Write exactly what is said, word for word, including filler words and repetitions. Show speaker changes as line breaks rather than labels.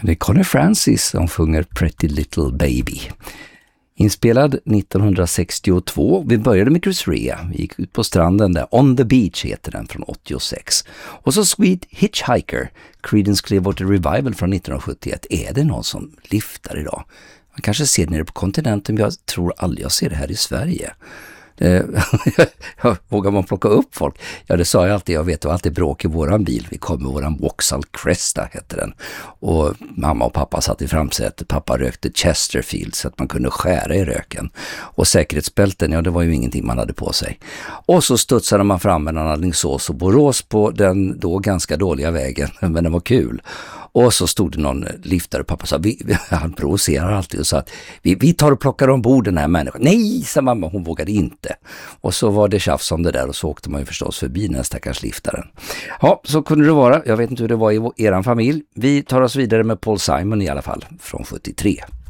Det är Connie Francis som sjunger Pretty Little Baby. Inspelad nittonhundrasextiotvå. Vi började med Chris Rea. Vi gick ut på stranden där. On the Beach heter den från åttiosex. Och så Sweet Hitchhiker. Creedence Clearwater Revival från nittonhundrasjuttioett. Är det någon som liftar idag? Man kanske ser det nere på kontinenten, men jag tror aldrig jag ser det här i Sverige. Vågar man plocka upp folk? Ja, det sa jag alltid. Jag vet, det var alltid bråk i våran bil. Vi kom med våran Vauxhall Cresta, hette den. Och mamma och pappa satt i framsätet. Pappa rökte Chesterfield så att man kunde skära i röken. Och säkerhetsbälten, ja, det var ju ingenting man hade på sig. Och så studsade man fram mellan Alingsås och Borås på den då ganska dåliga vägen. Men den var kul. Och så stod det någon liftare och pappa sa, vi, han provocerar alltid och sa att vi, vi tar och plockar ombord den här människan. Nej, sa mamma, hon vågade inte. Och så var det tjafs om det där och så åkte man ju förstås förbi den stackars liftaren. Ja, så kunde det vara. Jag vet inte hur det var i eran familj. Vi tar oss vidare med Paul Simon i alla fall, från sjuttiotre.